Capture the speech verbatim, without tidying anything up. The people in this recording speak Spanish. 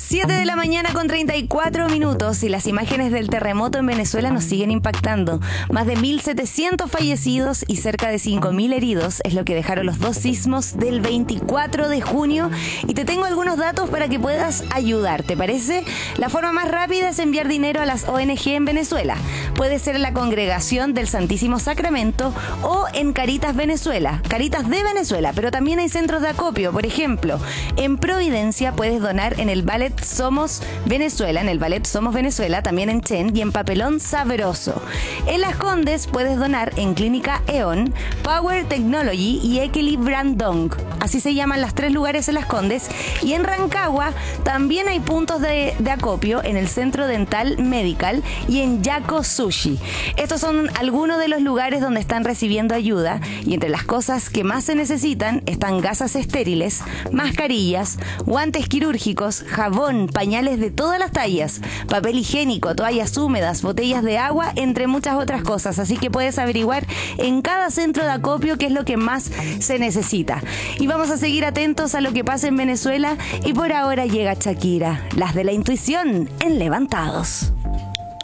siete de la mañana con treinta y cuatro minutos y las imágenes del terremoto en Venezuela nos siguen impactando. Más de mil setecientos fallecidos y cerca de cinco mil heridos es lo que dejaron los dos sismos del veinticuatro de junio. Y te tengo algunos datos para que puedas ayudar, ¿te parece? La forma más rápida es enviar dinero a las O N Ge en Venezuela. Puede ser en la Congregación del Santísimo Sacramento o en Caritas Venezuela, Caritas de Venezuela, pero también hay centros de acopio. Por ejemplo, en Providencia puedes donar en el Ballet Somos Venezuela, en el Ballet Somos Venezuela, también en Chen y en Papelón Sabroso. En Las Condes puedes donar en Clínica E.ON, Power Technology y Ekeli Brandong. Así se llaman las tres lugares en Las Condes. Y en Rancagua también hay puntos de, de acopio en el Centro Dental Medical y en Yaco Sushi. Estos son algunos de los lugares donde están recibiendo ayuda y entre las cosas que más se necesitan están gasas estériles, mascarillas, guantes quirúrgicos, jabón, pañales de todas las tallas, papel higiénico, toallas húmedas, botellas de agua, entre muchas otras cosas. Así que puedes averiguar en cada centro de acopio qué es lo que más se necesita. Y vamos a seguir atentos a lo que pasa en Venezuela y por ahora llega Shakira, las de la intuición en Levantados.